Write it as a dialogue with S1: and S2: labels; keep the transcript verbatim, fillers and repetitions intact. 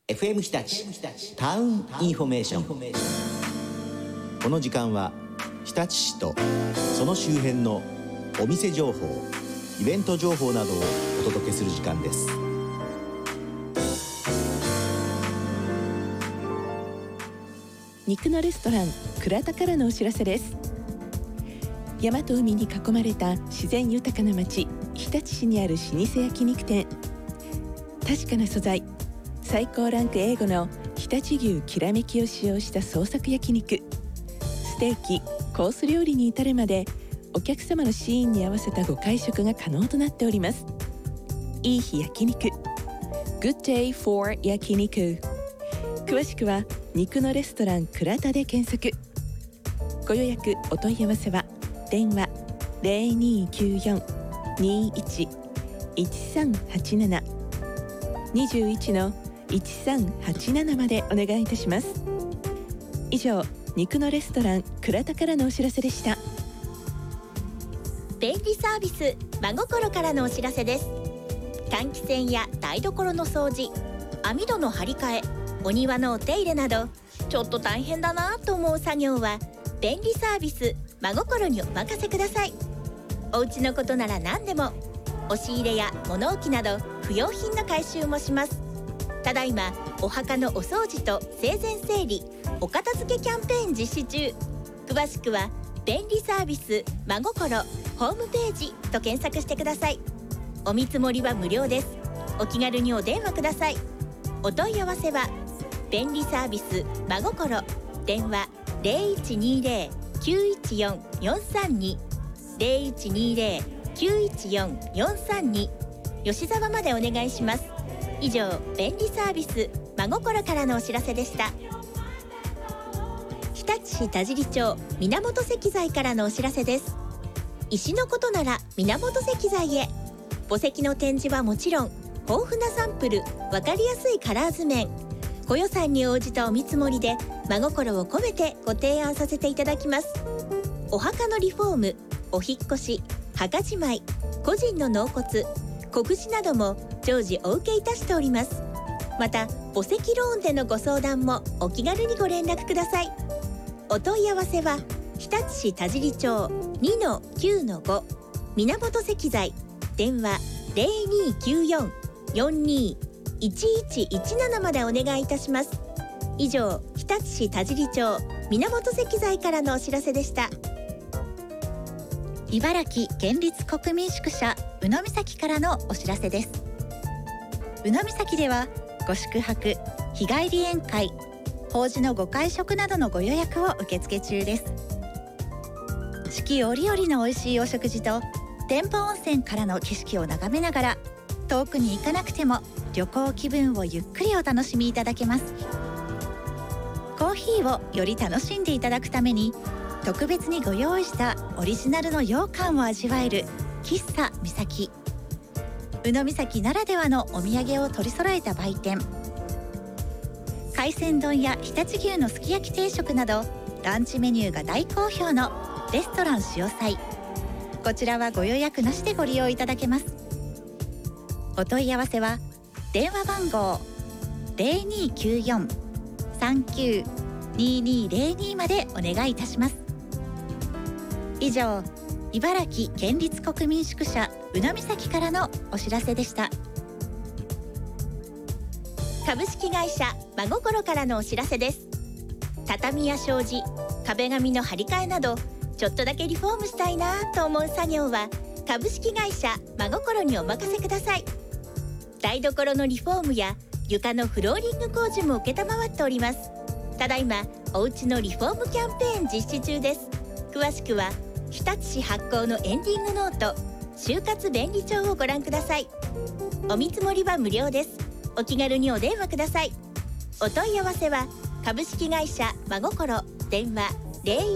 S1: エフエム 日立タウンインフォメーション。この時間は日立市とその周辺のお店情報、イベント情報などをお届けする時間です。
S2: 肉のレストラン倉田からのお知らせです。山と海に囲まれた自然豊かな町、日立市にある老舗焼肉店。確かな素材、最高ランク エーご の常陸牛きらめきを使用した創作焼肉、ステーキ、コース料理に至るまでお客様のシーンに合わせたご会食が可能となっております。いい日焼肉 Good day for 焼肉。詳しくは肉のレストラン倉田で検索。ご予約お問い合わせは電話 ゼロにーきゅうよん にーいち いちさんはちなな にじゅういちのいちさんはちななまでお願いいたします。以上、肉のレストラン倉田からのお知らせでした。
S3: 便利サービス真心からのお知らせです。換気扇や台所の掃除、網戸の張り替え、お庭のお手入れなどちょっと大変だなと思う作業は便利サービス真心にお任せください。お家のことなら何でも、押し入れや物置など不要品の回収もします。ただいまお墓のお掃除と生前整理、お片付けキャンペーン実施中。詳しくは便利サービス真心ホームページと検索してください。お見積もりは無料です。お気軽にお電話ください。お問い合わせは便利サービス真心、電話 ゼロいちにーゼロ きゅういちよん よんさんに ゼロいちにーゼロ きゅういちよん よんさんに 吉沢までお願いします。以上、便利サービス真心からのお知らせでした。日立市田尻町源石材からのお知らせです。石のことなら源石材へ。墓石の展示はもちろん、豊富なサンプル、わかりやすいカラー図面、ご予算に応じたお見積もりで真心を込めてご提案させていただきます。お墓のリフォーム、お引っ越し、墓じまい、個人の納骨、告示なども常時お受けいたしております。また墓石ローンでのご相談もお気軽にご連絡ください。お問い合わせは日立市田尻町 にのきゅうのご 源石材、電話 ゼロにーきゅうよん よんにー いちいちいちなな までお願いいたします。以上、日立市田尻町源石材からのお知らせでした。
S4: 茨城県立国民宿舎宇野岬からのお知らせです。宇野岬ではご宿泊、日帰り宴会、法事のご会食などのご予約を受付中です。四季折々の美味しいお食事と天保温泉からの景色を眺めながら、遠くに行かなくても旅行気分をゆっくりお楽しみいただけます。コーヒーをより楽しんでいただくために、特別にご用意したオリジナルの羊羹を味わえる喫茶みさき。宇野岬ならではのお土産を取り揃えた売店。海鮮丼や常陸牛のすき焼き定食などランチメニューが大好評のレストラン潮祭。こちらはご予約なしでご利用いただけます。お問い合わせは電話番号 ゼロにーきゅうよん さんきゅう にーにーゼロに までお願いいたします。以上、茨城県立国民宿舎宇野岬からのお知らせでした。
S3: 株式会社真心からのお知らせです。畳や障子、壁紙の張り替えなどちょっとだけリフォームしたいなと思う作業は株式会社真心にお任せください。台所のリフォームや床のフローリング工事も承っております。ただいまおうちのリフォームキャンペーン実施中です。詳しくは日立市発行のエンディングノート就活便利帳をご覧ください。お見積もりは無料です。お気軽にお電話ください。お問い合わせは株式会社真心、電話ゼロ